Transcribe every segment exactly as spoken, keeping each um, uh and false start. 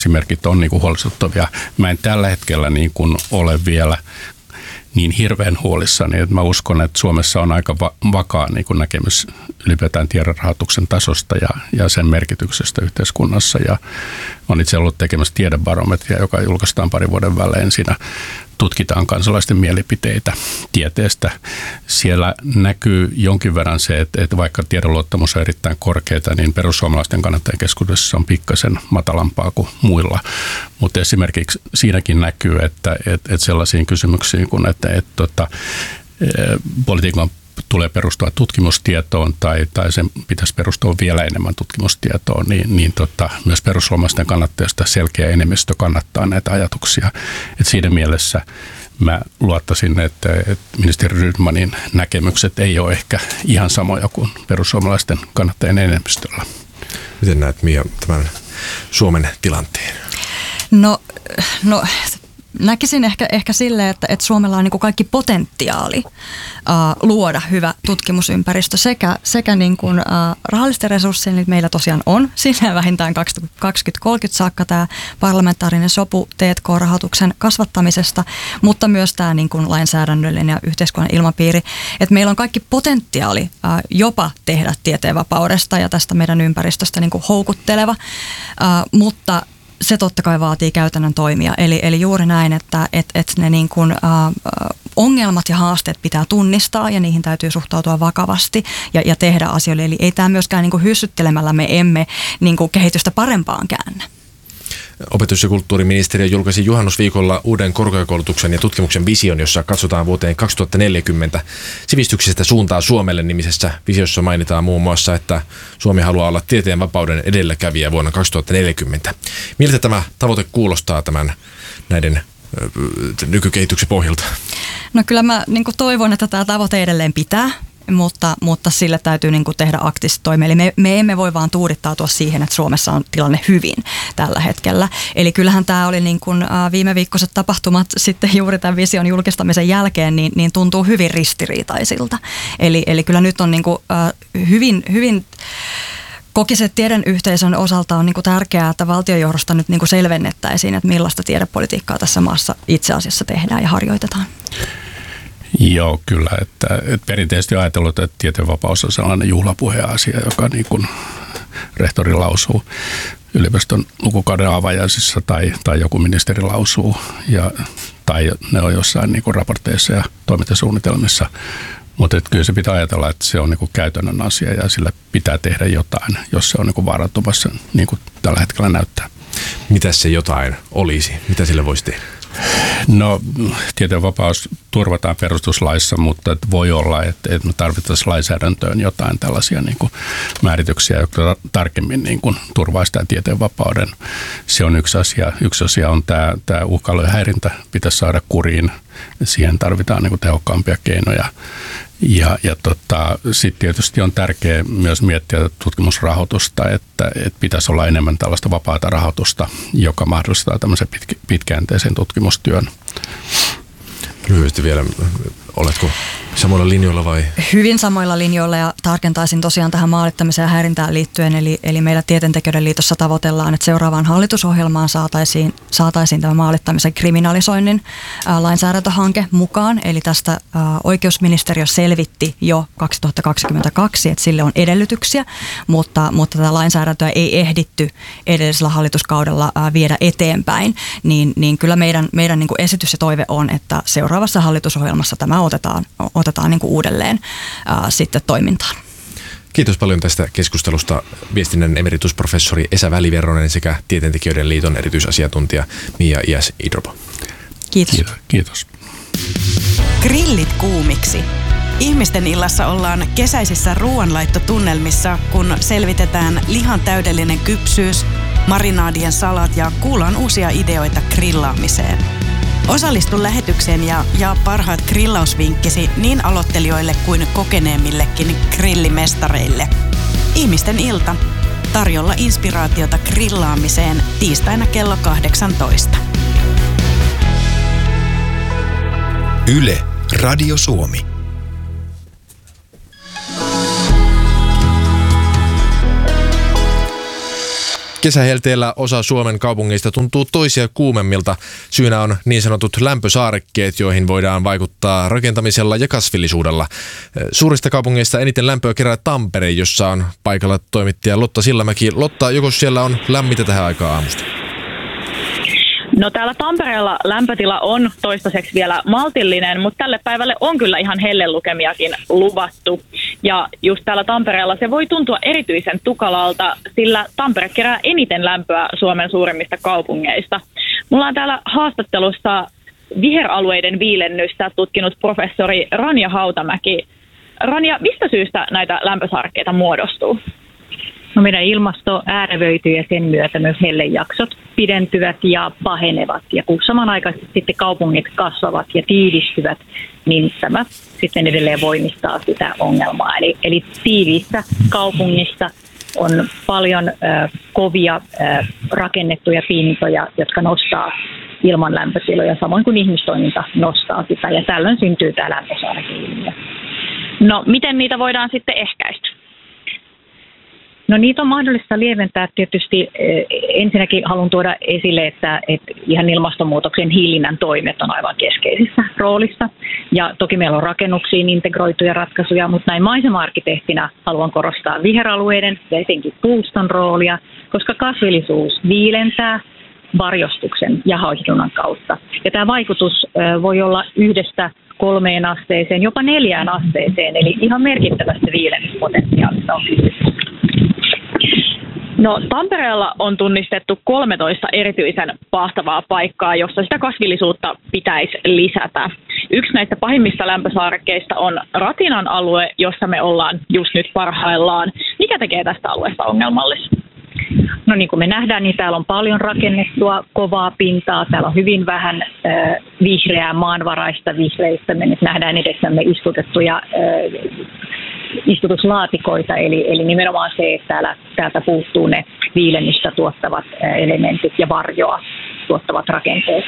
esimerkit on niin kuin huolestuttavia. Mä en tällä hetkellä niin kuin ole vielä niin hirveän huolissani, että mä uskon, että Suomessa on aika va- vakaa niin kuin näkemys ylipäätään tiedonrahoituksen tasosta ja, ja sen merkityksestä yhteiskunnassa. Ja olen itse ollut tekemässä tiedebarometria, joka julkaistaan parin vuoden välein. Siinä tutkitaan kansalaisten mielipiteitä tieteestä. Siellä näkyy jonkin verran se, että, että vaikka tiedonluottamus on erittäin korkeata, niin perussuomalaisten kannattajien keskuudessa on pikkasen matalampaa kuin muilla. Mutta esimerkiksi siinäkin näkyy, että, että, että sellaisiin kysymyksiin kuin, että, että, että politiikan tulee perustua tutkimustietoon tai, tai sen pitäisi perustua vielä enemmän tutkimustietoon, niin, niin tota, myös perussuomalaisten kannattajista selkeä enemmistö kannattaa näitä ajatuksia. Et siinä mielessä mä luottaisin, että, että ministeri Rydmanin näkemykset ei ole ehkä ihan samoja kuin perussuomalaisten kannattajien enemmistöllä. Miten näet, Mia, tämän Suomen tilanteen? No, no näkisin ehkä, ehkä silleen, että, että Suomella on niin kuin kaikki potentiaali uh, luoda hyvä tutkimusympäristö sekä, sekä niin kuin, uh, rahallisten resurssien, niin meillä tosiaan on siinä vähintään kaksituhattakaksikymmentä kolmekymmentä saakka tämä parlamentaarinen sopu T and K-rahoituksen kasvattamisesta, mutta myös tämä niin kuin lainsäädännöllinen ja yhteiskunnan ilmapiiri, että meillä on kaikki potentiaali uh, jopa tehdä tieteenvapaudesta ja tästä meidän ympäristöstä niin kuin houkutteleva, uh, mutta se totta kai vaatii käytännön toimia. Eli, eli juuri näin, että et, et ne niin kuin, ä, ongelmat ja haasteet pitää tunnistaa ja niihin täytyy suhtautua vakavasti ja, ja tehdä asioille. Eli ei tämä myöskään niin kuin hyssyttelemällä me emme niin kuin kehitystä parempaan käännä. Opetus- ja kulttuuriministeriö julkaisi juhannusviikolla uuden korkeakoulutuksen ja tutkimuksen vision, jossa katsotaan vuoteen kaksituhattaneljäkymmentä sivistyksestä suuntaa Suomelle -nimisessä visiossa mainitaan muun muassa, että Suomi haluaa olla tieteen vapauden edelläkävijä vuonna kaksituhattaneljäkymmentä. Miltä tämä tavoite kuulostaa tämän näiden nykykehityksen pohjalta? No kyllä mä niin kuin toivon, että tämä tavoite edelleen pitää. Mutta, mutta sille täytyy niin kuin tehdä aktiivisesti toimia. Eli me, me emme voi vaan tuudittautua siihen, että Suomessa on tilanne hyvin tällä hetkellä. Eli kyllähän tämä oli niin kuin, äh, viime viikkoiset tapahtumat sitten juuri tämän vision julkistamisen jälkeen, niin, niin tuntuu hyvin ristiriitaisilta. Eli, eli kyllä nyt on niin kuin, äh, hyvin... hyvin Kokiset tiedeyhteisön osalta on niin kuin tärkeää, että valtionjohdosta nyt niin kuin selvennettäisiin, että millaista tiedepolitiikkaa tässä maassa itse asiassa tehdään ja harjoitetaan. Joo, kyllä. Että, että perinteisesti ajatellut, että tieteenvapaus on sellainen juhlapuheasia, joka niin kuin rehtori lausuu yliopiston lukukauden avajaisissa tai, tai joku ministeri lausuu ja, tai ne on jossain niin kuin raporteissa ja toimintasuunnitelmissa. Mutta kyllä se pitää ajatella, että se on niin kuin käytännön asia ja sillä pitää tehdä jotain, jos se on niin kuin vaarantumassa, niin kuin tällä hetkellä näyttää. Mitä se jotain olisi? Mitä sille voisi tehdä? No, tieteenvapaus turvataan perustuslaissa, mutta voi olla, että, että me tarvittaisiin lainsäädäntöön jotain tällaisia niin kuin määrityksiä, jotka tarkemmin niin kuin turvaa sitä tieteenvapauden. Se on yksi asia. Yksi asia on tämä, tämä uhkailu ja häirintä pitäisi saada kuriin. Siihen tarvitaan niin kuin tehokkaampia keinoja. Ja, ja tota, sitten tietysti on tärkeää myös miettiä tutkimusrahoitusta, että, että pitäisi olla enemmän tällaista vapaata rahoitusta, joka mahdollistaa tämmöisen pitkä, pitkäjänteisen tutkimustyön. Lyhyesti vielä, oletko samoilla linjoilla vai? Hyvin samoilla linjoilla ja tarkentaisin tosiaan tähän maalittamiseen ja häirintään liittyen. Eli, eli meillä Tieteentekijöiden liitossa tavoitellaan, että seuraavaan hallitusohjelmaan saataisiin, saataisiin tämä maalittamisen kriminalisoinnin ää, lainsäädäntöhanke mukaan. Eli tästä ää, oikeusministeriö selvitti jo kaksituhattakaksikymmentäkaksi, että sille on edellytyksiä, mutta, mutta tätä lainsäädäntöä ei ehditty edellisellä hallituskaudella ää, viedä eteenpäin. Niin, niin kyllä meidän, meidän niin kuin esitys ja toive on, että seuraavassa hallitusohjelmassa tämä otetaan, otetaan niin kuin uudelleen ää, sitten toimintaan. Kiitos paljon tästä keskustelusta viestinnän emeritusprofessori Esa Väliverronen sekä Tieteentekijöiden liiton erityisasiantuntija Mia Iäs-Idrobo. Kiitos. Kiitos. Kiitos. Grillit kuumiksi. Ihmisten illassa ollaan kesäisissä ruoanlaittotunnelmissa, kun selvitetään lihan täydellinen kypsyys, marinaadien salat ja kuullaan uusia ideoita grillaamiseen. Osallistu lähetykseen ja jaa parhaat grillausvinkkisi niin aloittelijoille kuin kokeneemmillekin grillimestareille. Ihmisten ilta. Tarjolla inspiraatiota grillaamiseen tiistaina kello kahdeksantoista. Yle, Radio Suomi. Kesähelteellä osa Suomen kaupungeista tuntuu toisia kuumemmilta. Syynä on niin sanotut lämpösaarekkeet, joihin voidaan vaikuttaa rakentamisella ja kasvillisuudella. Suurista kaupungeista eniten lämpöä kerää Tampere, jossa on paikalla toimittaja Lotta Sillanmäki. Lotta, joko siellä on lämmintä tähän aikaan aamusta? No täällä Tampereella lämpötila on toistaiseksi vielä maltillinen, mutta tälle päivälle on kyllä ihan hellelukemiakin luvattu. Ja just täällä Tampereella se voi tuntua erityisen tukalalta, sillä Tampere kerää eniten lämpöä Suomen suurimmista kaupungeista. Mulla on täällä haastattelussa viheralueiden viilennystä tutkinut professori Ranja Hautamäki. Ranja, mistä syystä näitä lämpösaarekkeita muodostuu? No meidän ilmasto äärevöityy ja sen myötä myös hellejaksot pidentyvät ja pahenevat. Ja kun samanaikaisesti sitten kaupungit kasvavat ja tiivistyvät, niin tämä sitten edelleen voimistaa sitä ongelmaa. Eli, eli tiiviissä kaupungissa on paljon äh, kovia äh, rakennettuja pintoja, jotka nostaa ilman lämpötiloja, samoin kuin ihmistoiminta nostaa sitä. Ja tällöin syntyy tämä lämpösaarekeilmiö. No miten niitä voidaan sitten ehkäistä? No niitä on mahdollista lieventää tietysti. Ensinnäkin haluan tuoda esille, että, että ihan ilmastonmuutoksen hillinnän toimet on aivan keskeisissä roolissa. Ja toki meillä on rakennuksiin integroituja ratkaisuja, mutta näin maisema-arkkitehtinä haluan korostaa viheralueiden ja etenkin puuston roolia, koska kasvillisuus viilentää varjostuksen ja hauhdunnan kautta. Ja tämä vaikutus voi olla yhdestä kolmeen asteeseen, jopa neljään asteeseen, eli ihan merkittävästä viilennyspotentiaalista on kysymys. No Tampereella on tunnistettu kolmetoista erityisen paahtavaa paikkaa, jossa sitä kasvillisuutta pitäisi lisätä. Yksi näistä pahimmista lämpösaarekkeista on Ratinan alue, jossa me ollaan just nyt parhaillaan. Mikä tekee tästä alueesta ongelmallista? No niin kuin me nähdään, niin täällä on paljon rakennettua kovaa pintaa. Täällä on hyvin vähän äh, vihreää maanvaraista vihreistä. Me nyt nähdään edessämme istutettuja äh, istutuslaatikoita, eli, eli nimenomaan se, että täällä, täältä puuttuu ne viilennystä tuottavat äh, elementit ja varjoa tuottavat rakenteet.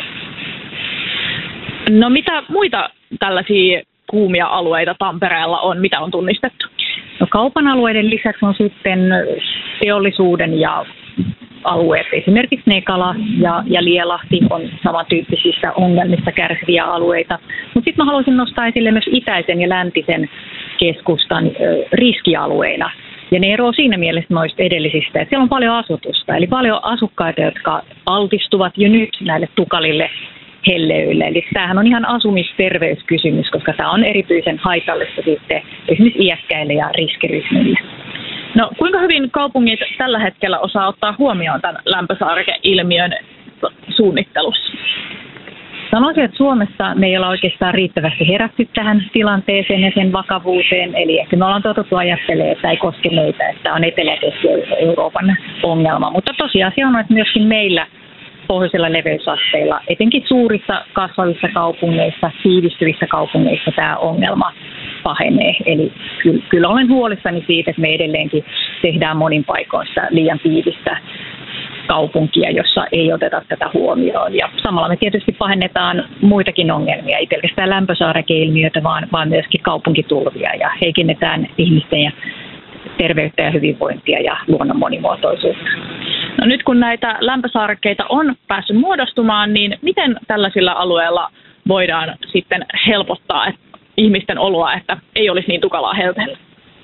No mitä muita tällaisia kuumia alueita Tampereella on, mitä on tunnistettu? No kaupan alueiden lisäksi on sitten teollisuuden ja alueet, esimerkiksi Nekala ja, ja Lielahti on samantyyppisistä ongelmista kärsiviä alueita. Mutta sitten mä haluaisin nostaa esille myös itäisen ja läntisen keskustan ö, riskialueina. Ja ne eroavat siinä mielessä noista edellisistä, että siellä on paljon asutusta, eli paljon asukkaita, jotka altistuvat jo nyt näille tukalille helleöille. Eli tämähän on ihan asumisterveyskysymys, koska tämä on erityisen haitallista sitten esimerkiksi iäkkäille ja riskiryhmille. No kuinka hyvin kaupungit tällä hetkellä osaa ottaa huomioon tämän lämpösaarekeilmiön suunnittelussa? Sanoisin, että Suomessa me ei olla oikeastaan riittävästi herätty tähän tilanteeseen ja sen vakavuuteen. Eli ehkä me ollaan totuttu ajattelemaan, että ei koske meitä, että on Etelä-Keski-Euroopan ongelma. Mutta tosiasia on, että myöskin meillä pohjoisilla leveysasteilla, etenkin suurissa kasvavissa kaupungeissa, tiivistyvissä kaupungeissa tämä ongelma pahenee. Eli kyllä, kyllä olen huolissani siitä, että me edelleenkin tehdään monin paikoin sitä liian tiivistä kaupunkia, jossa ei oteta tätä huomioon. Ja samalla me tietysti pahennetaan muitakin ongelmia, ei pelkästään lämpösaarekeilmiöitä, vaan, vaan myöskin kaupunkitulvia ja heikennetään ihmisten ja terveyttä ja hyvinvointia ja luonnon monimuotoisuutta. No nyt kun näitä lämpösaarekkeita on päässyt muodostumaan, niin miten tällaisilla alueilla voidaan sitten helpottaa ihmisten oloa, että ei olisi niin tukalaa helteellä?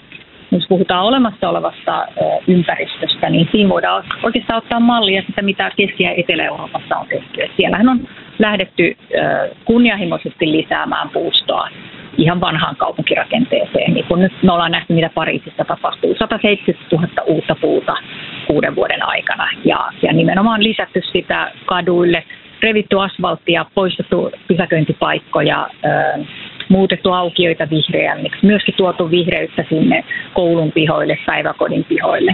Jos puhutaan olemassa olevasta ympäristöstä, niin siinä voidaan oikeastaan ottaa mallia sitä, mitä Keski- ja Etelä-Euroopassa on tehty. Et siellähän on lähdetty kunnianhimoisesti lisäämään puustoa ihan vanhaan kaupunkirakenteeseen. Niin kun nyt me ollaan nähty, mitä Pariisissa tapahtuu. sata seitsemänkymmentätuhatta uutta puuta kuuden vuoden aikana. Ja, ja nimenomaan lisätty sitä kaduille, revitty asfalttia, poistettu pysäköintipaikkoja, ö, muutettu aukioita vihreämmiksi, myöskin tuotu vihreyttä sinne koulun pihoille, päiväkodin pihoille.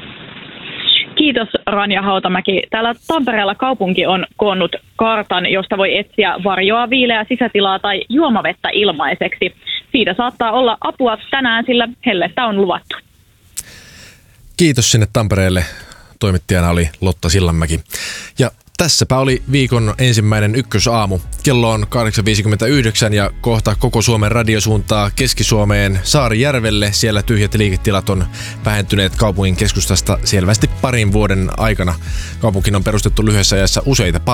Kiitos Ranja Hautamäki. Täällä Tampereella kaupunki on koonnut kartan, josta voi etsiä varjoa, viileää sisätilaa tai juomavettä ilmaiseksi. Siitä saattaa olla apua tänään, sillä hellettä on luvattu. Kiitos sinne Tampereelle. Toimittajana oli Lotta Sillanmäki. Ja Tässäpä oli viikon ensimmäinen ykkösaamu. Kello on kahdeksan viisikymmentäyhdeksän ja kohta koko Suomen radio suuntaa Keski-Suomeen Saarijärvelle. Siellä tyhjät liiketilat on vähentyneet kaupungin keskustasta selvästi parin vuoden aikana. Kaupunkiin on perustettu lyhyessä ajassa useita